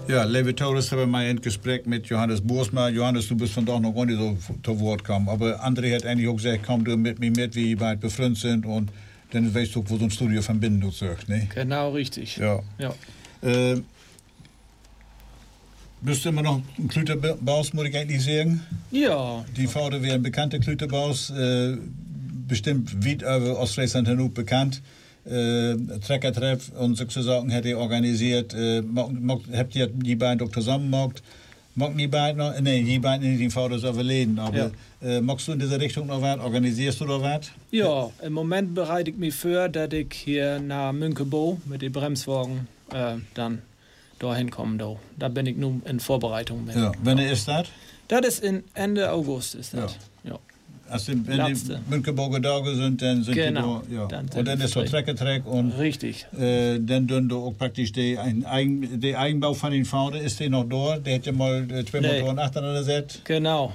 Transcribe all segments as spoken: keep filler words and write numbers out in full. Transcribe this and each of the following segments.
Ja, Levi Torres haben wir ein Gespräch mit Johannes Boersma. Johannes, du bist von doch noch gar nicht so zu Wort gekommen. Aber André hat eigentlich auch gesagt, komm du mit mir mit, wie wir bald befreundet sind und dann weißt du, wo so ein Studio verbinden du sagst, ne? Genau, richtig. Ja. ja. Äh, bist du immer noch ein Klüterbaus, muss ich eigentlich sagen? Ja. Die Vater wäre ein bekannter Klüterbaus, äh, bestimmt weit über Ostfriesland hinaus bekannt. Äh, Treckertreff und so Sachen hätte er organisiert. Äh, habt ihr die beiden doch zusammen gemacht? Mochten die beiden noch? Nee, die beiden nicht, die Vater so überleben. Aber ja. äh, magst du in dieser Richtung noch was? Organisierst du noch was? Ja, im Moment bereite ich mich vor, dass ich hier nach Münkebo mit den Bremswagen äh, dann dahin komme. Da. da bin ich nun in Vorbereitung mit. Ja. Wann ist das? Das ist in Ende August. Ist das. Ja. Ja. Also wenn Letzte. die Münkeburger Tage sind, dann sind genau. die da, ja. Dann und dann ist der Treckertreck und richtig. Äh, dann tun du auch praktisch der Eigen, der Eigenbau von den Vater, ist der noch da? Der hat ja mal äh, zwei nee. Motoren achter gesetzt. Genau.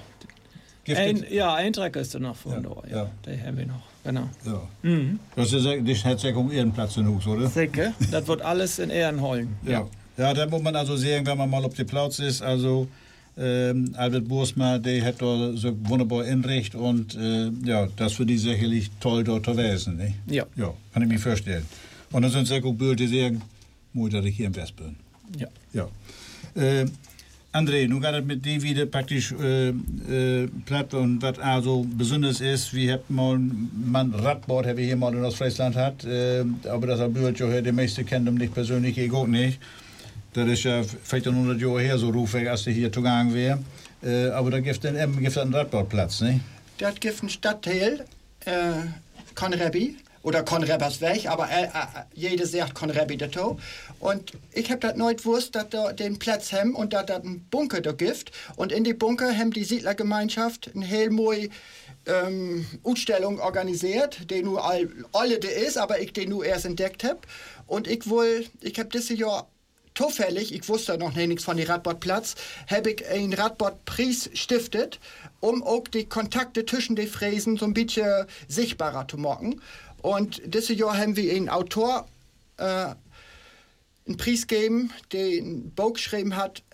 Ein, ja, ein Trecker ist da noch von ja. da. Ja. ja. Den haben wir noch. Genau. Ja. Mhm. Das ist das hat sich um Ehrenplatz in Hus, oder? Sicher. Das wird alles in Ehren holen. Ja. ja. Ja, da muss man also sehen, wenn man mal auf dem Platz ist, also Ähm, Albert Boersma, der hat da so wunderbar inrichtet und äh, ja, das für die sicherlich toll dort gewesen. Ne? Ja. Ja, kann ich mir vorstellen. Und dann sind sehr gut Bilder, die sagen, Mutter hier in Westbüren. Ja. Ja. Äh, André, nun geht es mit dir wieder praktisch äh, äh, platt und was also besonders ist, wir haben mal ein Radboard, habe ich hier mal in Ostfriesland hat, äh, aber das hat Bild ja die meisten kennen ihn nicht persönlich, ich auch nicht. Das ist ja vielleicht hundert Jahre her so rufig, als der hier zugangen wäre. Äh, aber da gibt es einen, einen Radbordplatz, ne? Das gibt einen Stadtteil, äh, Konrebi, oder Konrebersweg, aber äh, äh, jeder sagt Konrebi dazu. Und ich habe das nicht gewusst, dass da den Platz haben und dass das einen Bunker da gibt. Und in die Bunker haben die Siedlergemeinschaft eine heel mooie ähm, Ausstellung organisiert, die nur all, alle de ist, aber ich den nur erst entdeckt habe. Und ich wohl, ich habe dieses Jahr zufällig, ich wusste noch nichts von dem Radbordplatz, habe ich einen Radbordpreis stiftet, um auch die Kontakte zwischen den Fräsen so ein bisschen sichtbarer zu machen. Und dieses Jahr haben wir einen Autor äh, einen Preis gegeben, der ein Buch geschrieben hat,